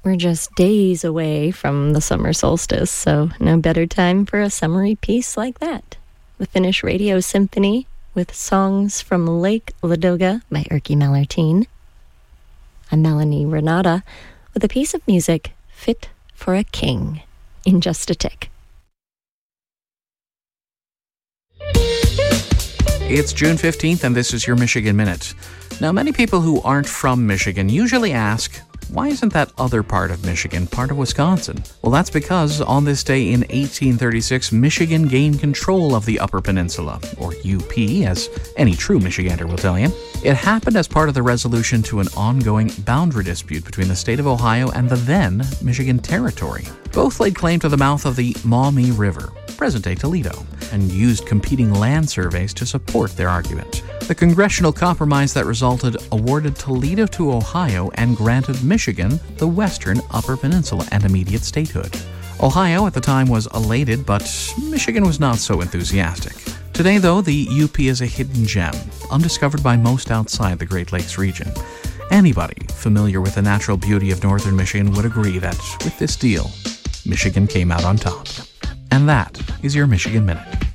We're just days away from the summer solstice, so no better time for a summery piece like that. The Finnish Radio Symphony with Songs from Lake Ladoga by Erkki Mallertin. I'm Melanie Renata with a piece of music fit for a king in just a tick. It's June 15th, and this is your Michigan Minute. Now, many people who aren't from Michigan usually ask, why isn't that other part of Michigan part of Wisconsin? Well, that's because on this day in 1836, Michigan gained control of the Upper Peninsula, or UP, as any true Michigander will tell you. It happened as part of the resolution to an ongoing boundary dispute between the state of Ohio and the then Michigan Territory. Both laid claim to the mouth of the Maumee River, present-day Toledo, and used competing land surveys to support their argument. The congressional compromise that resulted awarded Toledo to Ohio and granted Michigan the western Upper Peninsula and immediate statehood. Ohio at the time was elated, but Michigan was not so enthusiastic. Today, though, the UP is a hidden gem, undiscovered by most outside the Great Lakes region. Anybody familiar with the natural beauty of northern Michigan would agree that with this deal, Michigan came out on top. And that is your Michigan Minute.